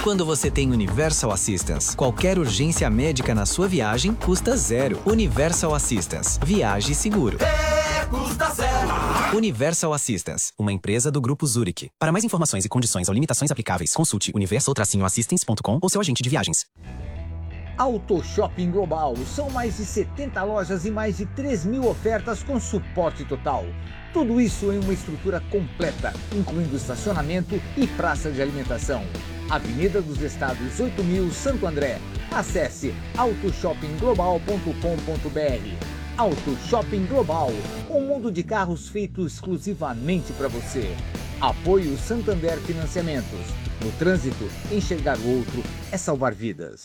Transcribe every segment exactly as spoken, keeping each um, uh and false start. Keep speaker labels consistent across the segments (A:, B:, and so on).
A: Quando você tem Universal Assistance, qualquer urgência médica na sua viagem custa zero. Universal Assistance. Viaje seguro.
B: É, custa zero.
A: Universal Assistance, uma empresa do Grupo Zurich. Para mais informações e condições ou limitações aplicáveis, consulte universal assistance ponto com ou seu agente de viagens.
C: Auto Shopping Global. São mais de setenta lojas e mais de três mil ofertas com suporte total. Tudo isso em uma estrutura completa, incluindo estacionamento e praça de alimentação. Avenida dos Estados oito mil, Santo André. Acesse auto shopping global ponto com ponto br. Auto Shopping Global, um mundo de carros feito exclusivamente para você. Apoio Santander Financiamentos. No trânsito, enxergar o outro é salvar vidas.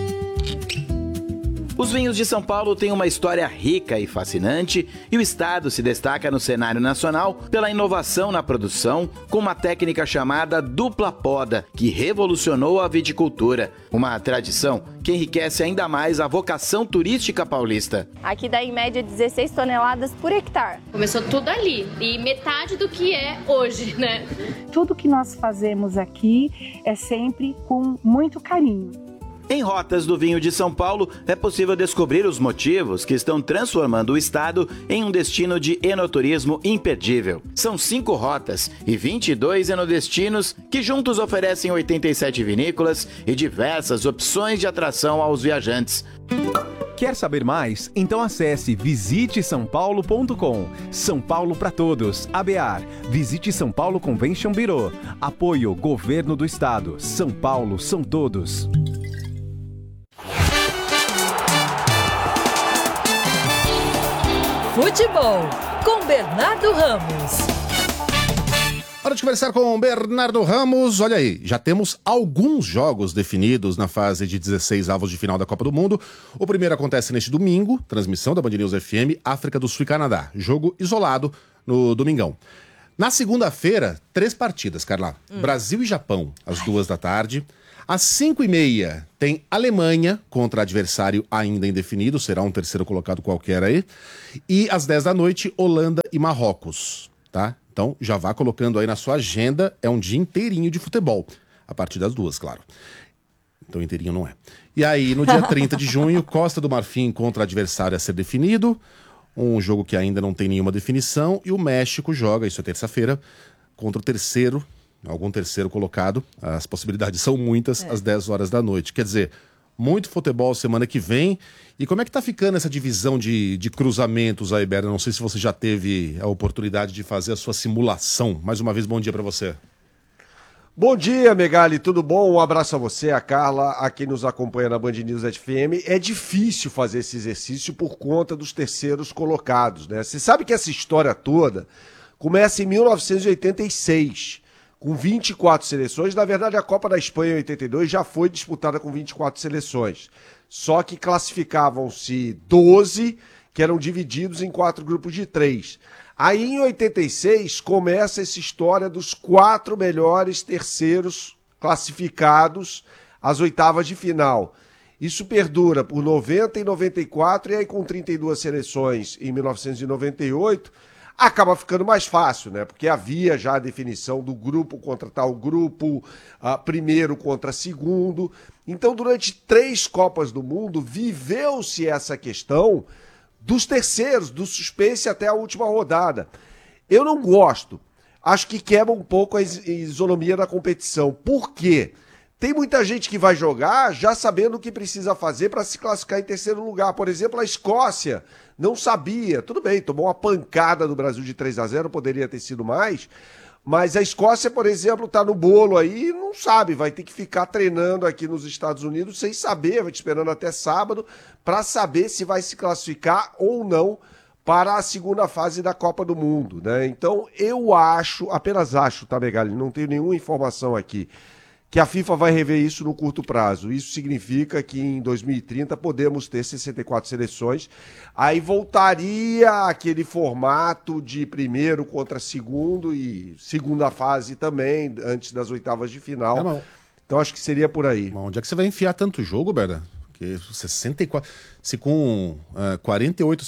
D: Os vinhos de São Paulo têm uma história rica e fascinante e o estado se destaca no cenário nacional pela inovação na produção com uma técnica chamada dupla poda, que revolucionou a viticultura. Uma tradição que enriquece ainda mais a vocação turística paulista.
E: Aqui dá em média dezesseis toneladas por hectare.
F: Começou tudo ali e metade do que é hoje, né?
G: Tudo que nós fazemos aqui é sempre com muito carinho.
D: Em Rotas do Vinho de São Paulo, é possível descobrir os motivos que estão transformando o estado em um destino de enoturismo imperdível. São cinco rotas e vinte e dois enodestinos que juntos oferecem oitenta e sete vinícolas e diversas opções de atração aos viajantes.
H: Quer saber mais? Então acesse visite são paulo ponto com. São Paulo para todos. A B A R. Visite São Paulo Convention Bureau. Apoio Governo do Estado. São Paulo são todos.
I: Futebol, com Bernardo Ramos.
J: Hora de conversar com Bernardo Ramos. Olha aí, já temos alguns jogos definidos na fase de dezesseis avos de final da Copa do Mundo. O primeiro acontece neste domingo, transmissão da Band News F M, África do Sul e Canadá. Jogo isolado no domingão. Na segunda-feira, três partidas, Carla. Hum. Brasil e Japão, às Ai. duas da tarde. Às cinco e meia tem Alemanha contra adversário ainda indefinido, será um terceiro colocado qualquer aí. E às dez da noite, Holanda e Marrocos, tá? Então já vá colocando aí na sua agenda, é um dia inteirinho de futebol. A partir das duas, claro. Então inteirinho não é. E aí, no dia trinta de junho, Costa do Marfim contra adversário a ser definido. Um jogo que ainda não tem nenhuma definição. E o México joga, isso é terça-feira, contra o terceiro... algum terceiro colocado, as possibilidades são muitas, é. às dez horas da noite. Quer dizer, muito futebol semana que vem. E como é que tá ficando essa divisão de, de cruzamentos aí, Berna? Não sei se você já teve a oportunidade de fazer a sua simulação. Mais uma vez, bom dia para você.
K: Bom dia, Megali, tudo bom? Um abraço a você, a Carla, a quem nos acompanha na Band News F M. É difícil fazer esse exercício por conta dos terceiros colocados, né? Você sabe que essa história toda começa em mil novecentos e oitenta e seis, com vinte e quatro seleções. Na verdade, a Copa da Espanha em oitenta e dois já foi disputada com vinte e quatro seleções. Só que classificavam-se doze, que eram divididos em quatro grupos de três. Aí, em oitenta e seis, começa essa história dos quatro melhores terceiros classificados às oitavas de final. Isso perdura por noventa e noventa e quatro, e aí com trinta e duas seleções em mil novecentos e noventa e oito, acaba ficando mais fácil, né? Porque havia já a definição do grupo contra tal grupo, uh, primeiro contra segundo. Então, durante três Copas do Mundo, viveu-se essa questão dos terceiros, do suspense até a última rodada. Eu não gosto. Acho que quebra um pouco a isonomia da competição. Por quê? Tem muita gente que vai jogar já sabendo o que precisa fazer para se classificar em terceiro lugar. Por exemplo, a Escócia não sabia. Tudo bem, tomou uma pancada do Brasil de três a zero, poderia ter sido mais. Mas a Escócia, por exemplo, está no bolo aí e não sabe. Vai ter que ficar treinando aqui nos Estados Unidos sem saber, vai te esperando até sábado, para saber se vai se classificar ou não para a segunda fase da Copa do Mundo, né? Então, eu acho, apenas acho, tá, Megali? Não tenho nenhuma informação aqui, que a FIFA vai rever isso no curto prazo. Isso significa que em dois mil e trinta podemos ter sessenta e quatro seleções. Aí voltaria aquele formato de primeiro contra segundo e segunda fase também, antes das oitavas de final. É, mas... Então acho que seria por aí.
J: Mas onde é que você vai enfiar tanto jogo, Berna? Porque sessenta e quatro... Se com uh, quarenta e oito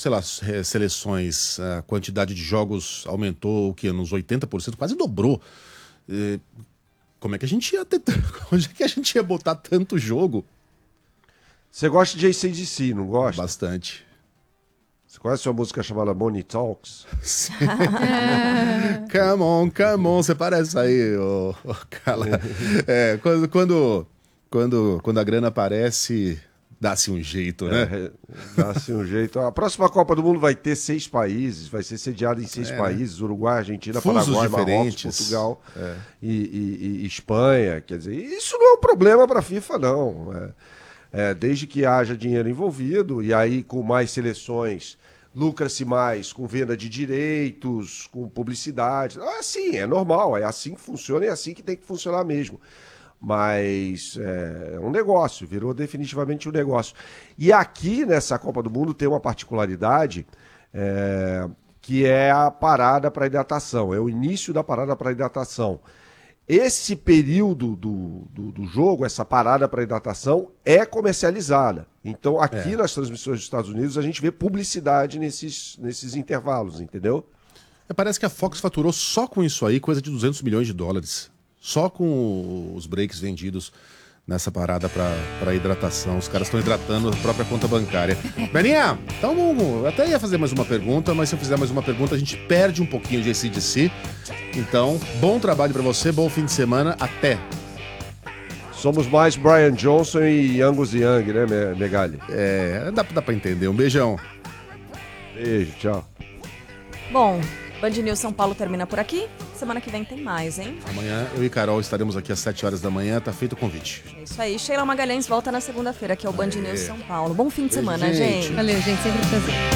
J: seleções a quantidade de jogos aumentou o quê? Nos oitenta por cento, quase dobrou. Uh, como é que a gente ia ter... Onde é que a gente ia botar tanto jogo?
K: Você gosta de A C D C, não gosta?
J: Bastante.
K: Você conhece uma música chamada Money Talks?
J: Sim. Come on, come on. Você parece aí, ô, ô Cala. É, quando, quando, quando, quando a grana aparece, dá-se um jeito, né?
K: É, dá-se um jeito. A próxima Copa do Mundo vai ter seis países, vai ser sediada em seis
J: É,
K: países, né? Uruguai, Argentina,
J: Fusos
K: Paraguai,
J: diferentes.
K: Marrocos, Portugal
J: É.
K: e, e- e Espanha. Quer dizer, isso não é um problema para a FIFA, não. É, é, desde que haja dinheiro envolvido, e aí com mais seleções lucra-se mais com venda de direitos, com publicidade. É assim, é normal, é assim que funciona e é assim que tem que funcionar mesmo. Mas é, é um negócio, virou definitivamente um negócio. E aqui nessa Copa do Mundo tem uma particularidade é, que é a parada para hidratação, é o início da parada para hidratação. Esse período do, do, do jogo, essa parada para hidratação, é comercializada. Então, aqui
J: É.
K: nas transmissões dos Estados Unidos, a gente vê publicidade nesses, nesses intervalos, entendeu?
J: É, parece que a Fox faturou só com isso aí coisa de duzentos milhões de dólares. Só com os breaks vendidos nessa parada para hidratação. Os caras estão hidratando a própria conta bancária. Beninha, então eu até ia fazer mais uma pergunta, mas se eu fizer mais uma pergunta, a gente perde um pouquinho de A C D C. Então, bom trabalho para você, bom fim de semana. Até.
K: Somos mais Brian Johnson e Angus Young, né, Me- Megali?
J: É, dá, dá para entender. Um beijão.
K: Beijo, tchau.
L: Bom, Band News São Paulo termina por aqui. Semana que vem tem mais, hein?
J: Amanhã eu e Carol estaremos aqui às sete horas da manhã. Tá feito o convite.
L: É isso aí. Sheila Magalhães volta na segunda-feira, que é o Band News São Paulo. Bom fim de
J: Beijo,
L: semana,
J: gente.
L: gente.
M: Valeu, gente. Sempre um prazer.